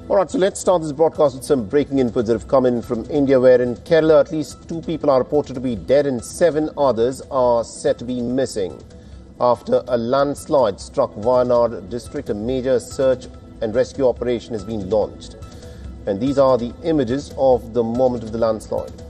All right, so let's start this broadcast with some breaking inputs that have come in from India, where in Kerala at least 2 people are reported to be dead and 7 others are said to be missing. After a landslide struck Wayanad district, a major search and rescue operation has been launched. And these are the images of the moment of the landslide.